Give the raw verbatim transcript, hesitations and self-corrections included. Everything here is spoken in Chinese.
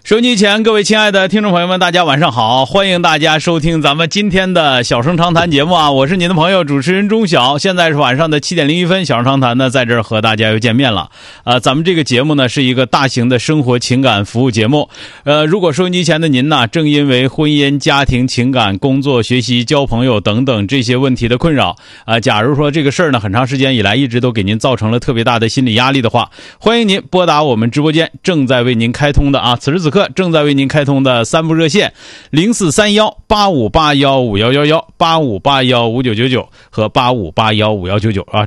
收音机前各位亲爱的听众朋友们，大家晚上好，欢迎大家收听咱们今天的小声长谈节目啊，我是您的朋友主持人钟晓，现在是晚上的七点零一分，小声长谈呢在这儿和大家又见面了。呃，咱们这个节目呢是一个大型的生活情感服务节目。呃，如果收音机前的您呢，正因为婚姻、家庭、情感、工作、学习、交朋友等等这些问题的困扰啊、呃，假如说这个事儿呢很长时间以来一直都给您造成了特别大的心理压力的话，欢迎您拨打我们直播间正在为您开通的啊，此时此刻正在为您开通的三部热线零四三幺八五八幺五幺幺幺、八五八幺五九九九和八五八幺五幺九九啊，